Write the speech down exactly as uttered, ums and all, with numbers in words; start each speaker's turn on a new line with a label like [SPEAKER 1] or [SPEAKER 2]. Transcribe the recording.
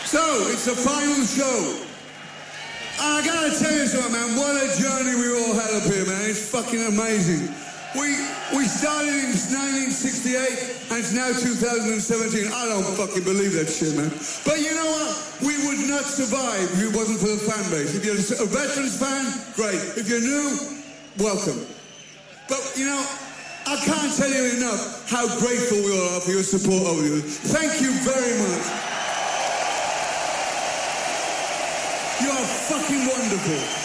[SPEAKER 1] So, it's the final show. I gotta tell you something, man. What a journey we all had up here, man. It's fucking amazing. We we started in nineteen sixty-eight, and it's now two thousand seventeen. I don't fucking believe that shit, man. But you know what? We would not survive if it wasn't for the fan base. If you're a veterans fan, great. If you're new, welcome. But, you know, I can't tell you enough how grateful we all are for your support over the years. Thank you very much. You are fucking wonderful.